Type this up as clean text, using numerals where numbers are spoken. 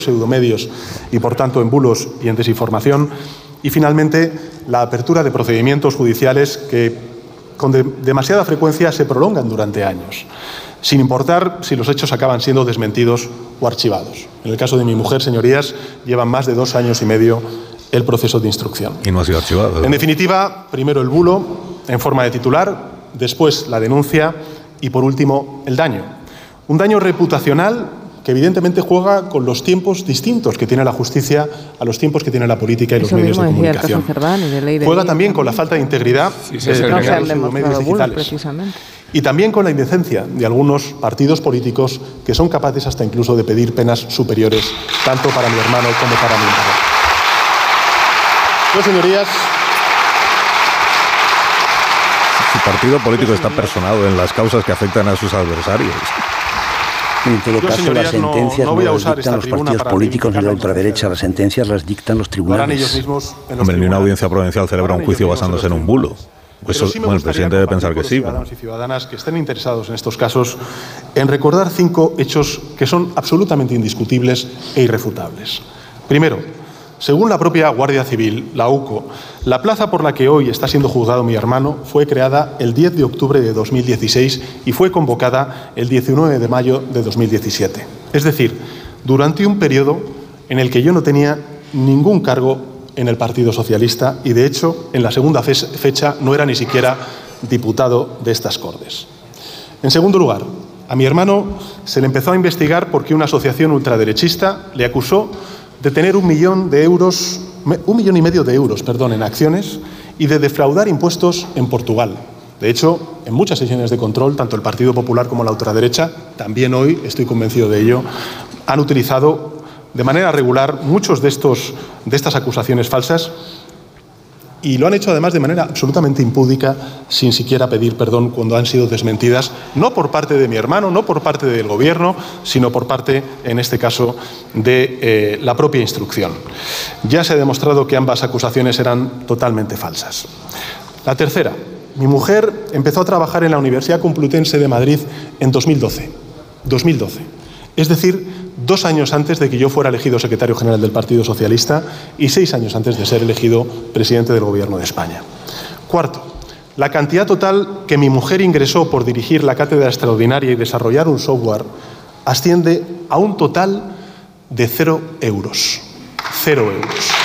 pseudomedios y, por tanto, en bulos y en desinformación. Y, finalmente, la apertura de procedimientos judiciales que, con demasiada frecuencia, se prolongan durante años, sin importar si los hechos acaban siendo desmentidos o archivados. En el caso de mi mujer, señorías, llevan más de 2 años y medio el proceso de instrucción. Y no ha sido archivado. En definitiva, primero el bulo en forma de titular, después la denuncia y, por último, el daño. Un daño reputacional que evidentemente juega con los tiempos distintos que tiene la justicia a los tiempos que tiene la política y los medios de comunicación. Juega también con la falta de integridad de los medios digitales. Y también con la indecencia de algunos partidos políticos que son capaces hasta incluso de pedir penas superiores tanto para mi hermano como para mi mujer. Yo, señorías... Su partido político está personado en las causas que afectan a sus adversarios. En todo caso, las sentencias no las dictan los partidos políticos ni la ultraderecha, las sentencias las dictan los tribunales. Hombre, ni una audiencia provincial celebra un juicio basándose en un bulo. Pues eso, bueno, el presidente debe pensar que sí. Ciudadanos y ciudadanas que estén interesados en estos casos, en recordar 5 hechos que son absolutamente indiscutibles e irrefutables. Primero, según la propia Guardia Civil, la UCO, la plaza por la que hoy está siendo juzgado mi hermano fue creada el 10 de octubre de 2016 y fue convocada el 19 de mayo de 2017. Es decir, durante un periodo en el que yo no tenía ningún cargo en el Partido Socialista y, de hecho, en la segunda fecha no era ni siquiera diputado de estas Cortes. En segundo lugar, a mi hermano se le empezó a investigar porque una asociación ultraderechista le acusó de tener 1,5 millones de euros en acciones y de defraudar impuestos en Portugal. De hecho, en muchas sesiones de control, tanto el Partido Popular como la ultraderecha, también hoy, estoy convencido de ello, han utilizado de manera regular muchos de estas acusaciones falsas y lo han hecho además de manera absolutamente impúdica, sin siquiera pedir perdón cuando han sido desmentidas, no por parte de mi hermano, no por parte del Gobierno, sino por parte, en este caso, de la propia instrucción. Ya se ha demostrado que ambas acusaciones eran totalmente falsas. La tercera, mi mujer empezó a trabajar en la Universidad Complutense de Madrid en 2012. Es decir, 2 años antes de que yo fuera elegido secretario general del Partido Socialista y 6 años antes de ser elegido presidente del Gobierno de España. Cuarto, la cantidad total que mi mujer ingresó por dirigir la cátedra extraordinaria y desarrollar un software asciende a un total de 0 euros. 0 euros.